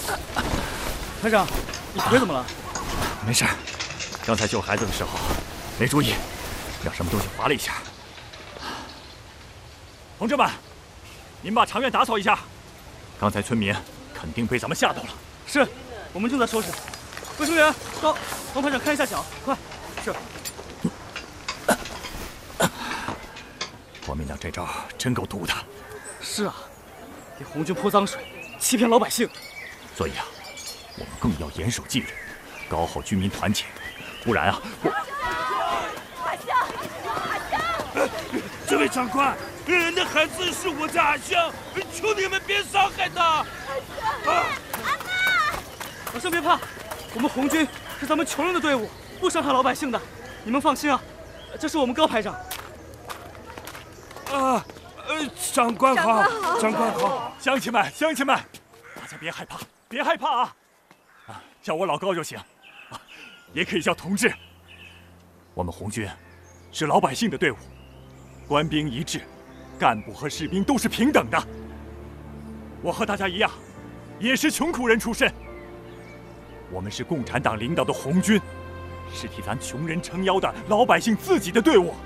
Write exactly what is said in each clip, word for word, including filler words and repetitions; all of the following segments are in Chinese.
排长，你腿怎么了？ 没事，刚才救孩子的时候没注意，让什么东西划了一下。同志们，您把长院打扫一下，刚才村民肯定被咱们吓到了。 是，我们正在收拾。卫生员，到，帮排长看一下脚，快。是。 国民党这招真够毒的。 是啊，给红军泼脏水，欺骗老百姓。 所以啊，我们更要严守纪律，搞好居民团结，不然啊，我…… 阿香，阿香！ 这位长官，那孩子是我家阿香，求你们别伤害他。阿香，阿妈！ 老乡别怕，我们红军是咱们穷人的队伍，不伤害老百姓的，你们放心啊。这是我们高排长。 啊，呃，长官好，长官好， 乡亲们，乡亲们，大家别害怕，别害怕啊！啊，叫我老高就行，啊，也可以叫同志。我们红军是老百姓的队伍，官兵一致，干部和士兵都是平等的。我和大家一样，也是穷苦人出身。我们是共产党领导的红军，是替咱穷人撑腰的老百姓自己的队伍。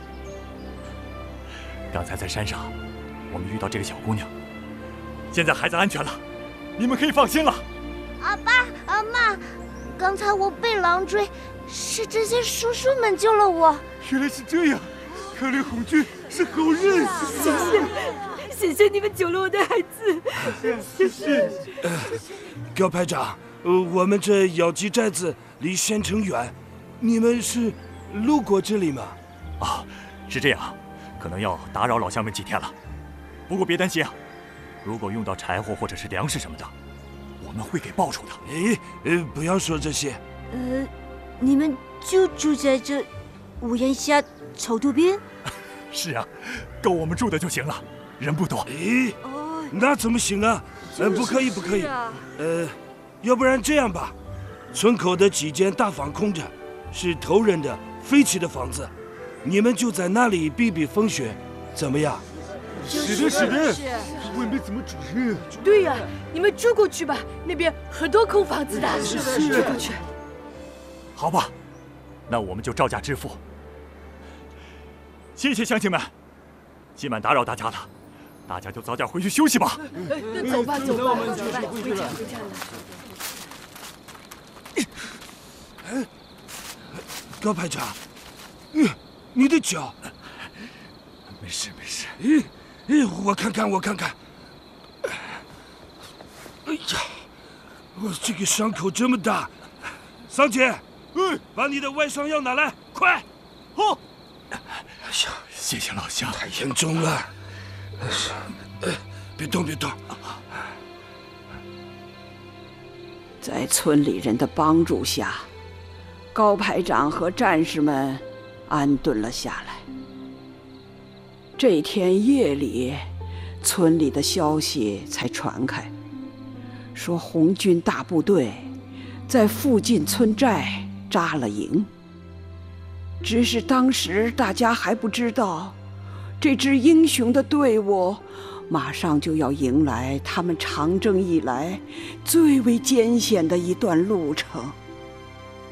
刚才在山上，我们遇到这个小姑娘，现在孩子安全了，你们可以放心了。 阿爸、阿妈，刚才我被狼追，是这些叔叔们救了我。 原来是这样，看来红军是好人。 谢谢，谢谢你们救了我的孩子。 谢谢。呃，高排长，呃，我们这咬鸡寨子离县城远，你们是路过这里吗？ 啊，是这样。可能要打扰老乡们几天了，不过别担心啊，如果用到柴火或者是粮食什么的，我们会给报酬的。 哎，呃，不要说这些。 呃，你们就住在这屋檐下草垛边？ 是啊，够我们住的就行了，人不多。 哎，哦，那怎么行啊？呃，不可以，不可以。 啊、 呃，要不然这样吧，村口的几间大房空着，是头人的废弃的房子。你们就在那里避避风雪，怎么样？ 是的，是的。 我们怎么主任？ 对呀、啊，你们住过去吧，那边很多空房子的。 是的，是住过去。 好吧，那我们就照价支付。谢谢乡亲们，既然打扰大家了，大家就早点回去休息吧。 那走吧，走吧， 我们就是回去了。哎，高排长，嗯。你的脚， 没事没事。 咦咦，我看看我看看。哎呀，我这个伤口这么大，桑姐，嗯，把你的外伤药拿来，快！ 好。哎呀，谢谢老乡。 太严重了，呃，别动别动。 在村里人的帮助下，高排长和战士们安顿了下来。这天夜里，村里的消息才传开，说红军大部队在附近村寨扎了营。只是当时大家还不知道，这支英雄的队伍马上就要迎来他们长征以来最为艰险的一段路程。